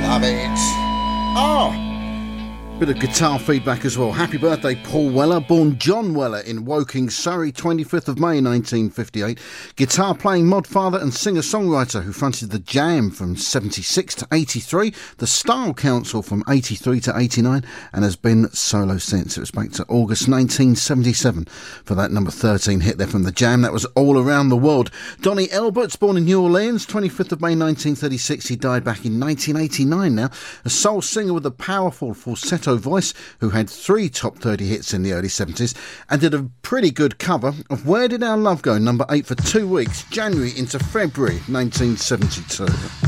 Love it. Oh, bit of guitar feedback as well. Happy birthday, Paul Weller, born John Weller in Woking, Surrey, 25th of May 1958. Guitar playing mod father and singer-songwriter who fronted the Jam from 76 to 83, the Style Council from 83 to 89, and has been solo since. It was back to August 1977 for that number 13 hit there from the Jam. That was All Around the World. Donny Elbert's born in New Orleans, 25th of May 1936. He died back in 1989 now. A soul singer with a powerful falsetto voice who had 3 top 30 hits in the early 70s and did a pretty good cover of Where Did Our Love Go, number 8 for 2 weeks, January into February 1972.